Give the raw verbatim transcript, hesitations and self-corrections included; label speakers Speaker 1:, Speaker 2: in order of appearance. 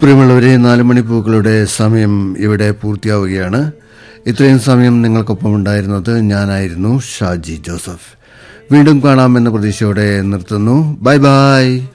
Speaker 1: പ്രിയമുള്ളവരെ, നാല് മണിപ്പൂക്കളുടെ സമയം ഇവിടെ പൂർത്തിയാവുകയാണ്. ഇത്രയും സമയം നിങ്ങൾക്കൊപ്പം ഉണ്ടായിരുന്നത് ഞാനായിരുന്നു ഷാജി ജോസഫ്. വീണ്ടും കാണാമെന്ന പ്രതീക്ഷയോടെ നിർത്തുന്നു. Bye bye.